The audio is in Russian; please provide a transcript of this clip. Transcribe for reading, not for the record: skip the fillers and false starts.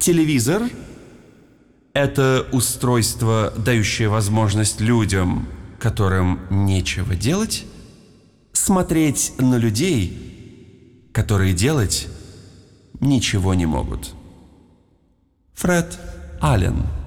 Телевизор — это устройство, дающее возможность людям, которым нечего делать, смотреть на людей, которые делать ничего не могут. Фред Аллен.